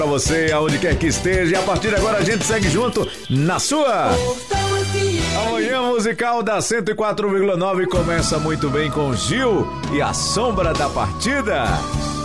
Pra você, aonde quer que esteja. E a partir de agora a gente segue junto na sua. A manhã musical da 104,9 começa muito bem com Gil e a Sombra da Partida.